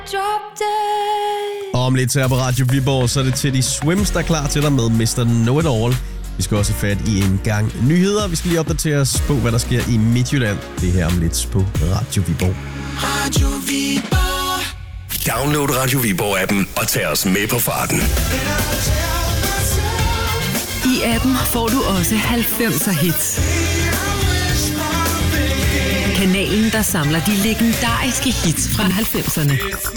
Og om lidt her på Radio Viborg, så er det Teddy Swims, der er klar til dig med Mr. Know-It-All. Vi skal også have fat i en gang nyheder. Vi skal lige opdatere os på, hvad der sker i Midtjylland. Det er her om lidt på Radio Viborg. Radio Viborg. Download Radio Viborg-appen og tag os med på farten. I appen får du også 90'er hits. Kanalen, der samler de legendariske hits fra 90'erne.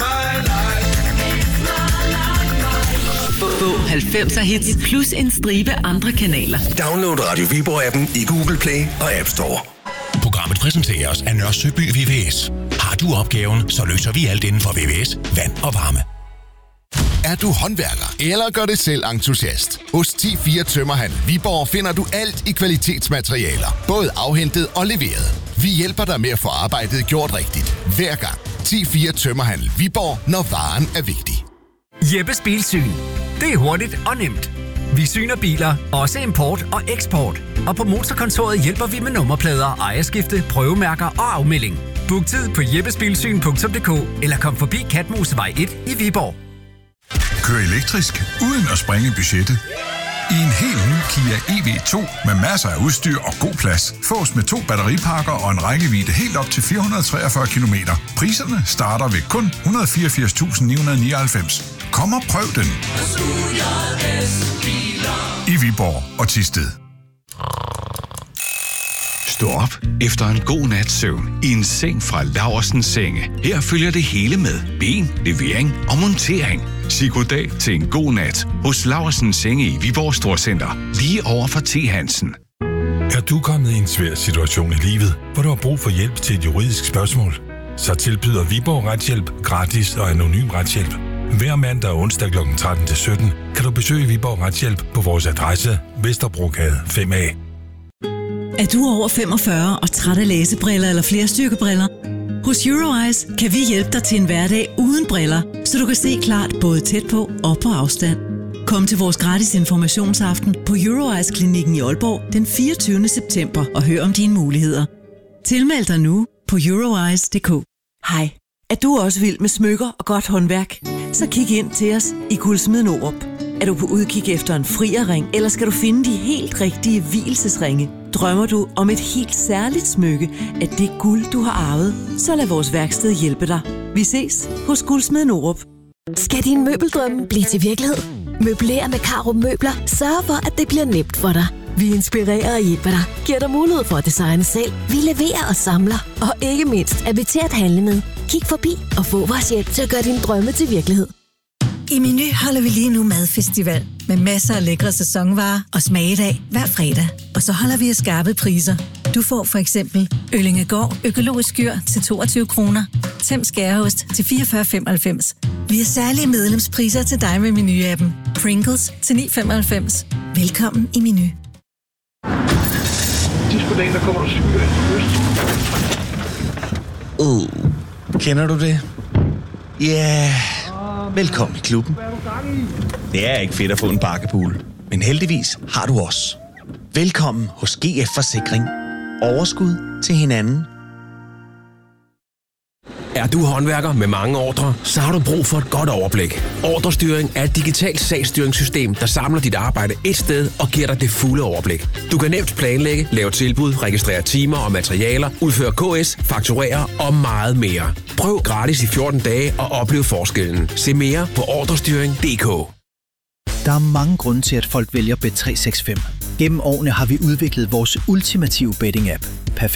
Få 90'er hits plus en stribe andre kanaler. Download Radio Viborg-appen i Google Play og App Store. Programmet præsenteres af Nørre Søby VVS. Har du opgaven, så løser vi alt inden for VVS, vand og varme. Er du håndværker eller gør det selv entusiast? Hos 10-4 Tømmerhandel Viborg finder du alt i kvalitetsmaterialer, både afhentet og leveret. Vi hjælper dig med at få arbejdet gjort rigtigt, hver gang. 10-4 Tømmerhandel Viborg, når varen er vigtig. Jeppes Bilsyn. Det er hurtigt og nemt. Vi syner biler, også import og eksport. Og på Motorkontoret hjælper vi med nummerplader, ejerskifte, prøvemærker og afmelding. Book tid på jeppesbilsyn.dk eller kom forbi Katmosevej 1 i Viborg. Kør elektrisk uden at sprænge budgettet. I en helt ny Kia EV2 med masser af udstyr og god plads. Fås med 2 batteripakker og en rækkevidde helt op til 443 km. Priserne starter ved kun 184.999. Kom og prøv den. I Viborg og Thisted. Stå op efter en god nats søvn i en seng fra Laursen Senge. Her følger det hele med ben, levering og montering. Sig goddag til en god nat hos Laursen Senge i Viborg Storcenter, lige over for T. Hansen. Er du kommet i en svær situation i livet, hvor du har brug for hjælp til et juridisk spørgsmål? Så tilbyder Viborg Retshjælp gratis og anonym retshjælp. Hver mandag og onsdag kl. 13-17 kan du besøge Viborg Retshjælp på vores adresse Vesterbrogade 5A. Er du over 45 og træt af læsebriller eller flerstyrkebriller? Hos Euroeyes kan vi hjælpe dig til en hverdag uden briller, så du kan se klart både tæt på og på afstand. Kom til vores gratis informationsaften på Euroeyes-klinikken i Aalborg den 24. september og hør om dine muligheder. Tilmeld dig nu på euroeyes.dk. Hej, er du også vild med smykker og godt håndværk? Så kig ind til os i Guldsmeden Aarup. Er du på udkig efter en frierring, eller skal du finde de helt rigtige vielsesringe? Drømmer du om et helt særligt smykke af det guld, du har arvet? Så lad vores værksted hjælpe dig. Vi ses hos Guldsmeden Aarup. Skal din møbeldrømme blive til virkelighed? Møbler med Caro Møbler sørger for, at det bliver nemt for dig. Vi inspirerer og hjælper dig, giver dig mulighed for at designe selv. Vi leverer og samler, og ikke mindst er vi til at handle med. Kig forbi og få vores hjælp til at gøre dine drømme til virkelighed. I Meny holder vi lige nu madfestival med masser af lækre sæsonvarer og smagedag hver fredag. Og så holder vi skarpe priser. Du får for eksempel Øllingegård økologisk skyr til 22 kroner, Tem skæreost til 44,95. Vi har særlige medlemspriser til dig med Meny-appen. Pringles til 9,95. Velkommen i Meny. Der kommer du Kender du det? Ja, yeah. Velkommen i klubben. Det er ikke fedt at få en bakkepool, men heldigvis har du os. Velkommen hos GF Forsikring. Overskud til hinanden. Er du håndværker med mange ordrer, så har du brug for et godt overblik. Ordrestyring er et digitalt sagsstyringssystem, der samler dit arbejde et sted og giver dig det fulde overblik. Du kan nemt planlægge, lave tilbud, registrere timer og materialer, udføre KS, fakturere og meget mere. Prøv gratis i 14 dage og oplev forskellen. Se mere på ordrestyring.dk. Der er mange grunde til, at folk vælger Bet365. Gennem årene har vi udviklet vores ultimative betting-app.